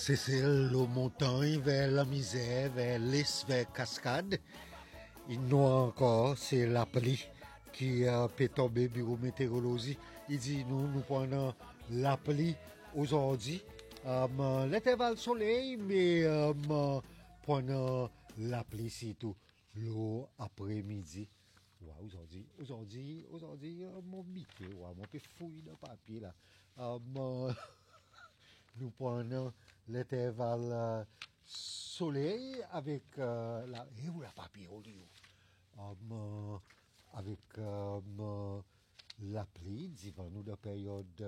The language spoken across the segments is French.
C'est le montagne vers la misère, vers l'est, vers cascade. Il nous encore, c'est la pluie qui peut tomber bureau météorologie. Il dit nous prenons la pluie aujourd'hui. L'intervalle soleil, mais prenons la pluie surtout l'eau après-midi. Ouais, aujourd'hui, mon métier, ouais, mon peu fouille de papier là. Nous prenons l'intervalle soleil avec la. Et où la papier au lieu avec la pluie, disons nous de période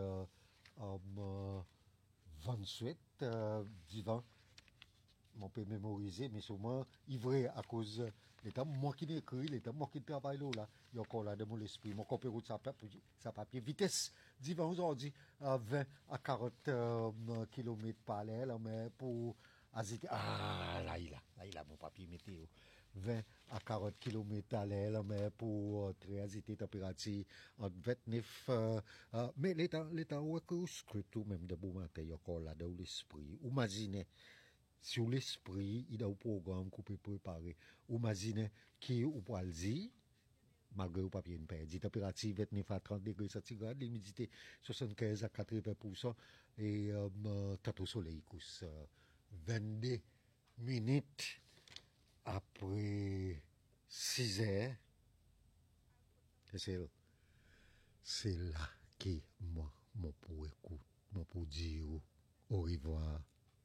28, disons, on peut mémoriser, mais sûrement ivré à cause des temps, moi qui écrit, les temps, moi qui travaille là, il y a encore là de mon esprit, mon compère route sa papier, vitesse, disons aujourd'hui, 20 à 40 km par l'heure, mais pour hésiter, là il a mon papier météo. 20 à 40 km à l'heure, mais pour très hésiter, température entre 29, mais l'état où est-ce tout même de bon matin, il y a encore là dans l'esprit, ou imaginez, sur l'esprit, il y a un programme qu'on peut préparer. Ou imaginez qui ou peut le dire, malgré le papier perdu. Température 29 à 30 degrés centigrades, l'humidité 75 à 80%, et tantôt soleil couche 22 minutes après 6 heures. C'est là que moi, mon pour écoute, mon pour dire au revoir.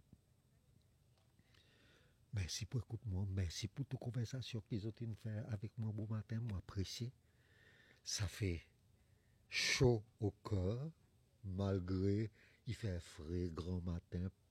Merci pour écouter moi, merci pour toute conversation qu'ils ont fait avec moi bon matin, moi apprécié. Ça fait chaud au cœur, malgré il fait frais grand matin,